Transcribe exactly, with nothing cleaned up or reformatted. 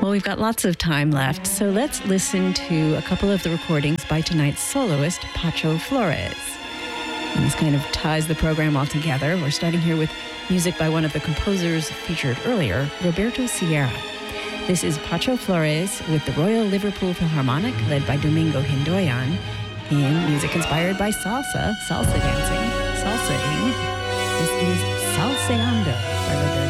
Well, we've got lots of time left, so let's listen to a couple of the recordings by tonight's soloist, Pacho Flores. And this kind of ties the program all together. We're starting here with music by one of the composers featured earlier, Roberto Sierra. This is Pacho Flores with the Royal Liverpool Philharmonic, led by Domingo Hindoyan, in music inspired by salsa, salsa dancing, salsa-ing. This is Salseando by Roberto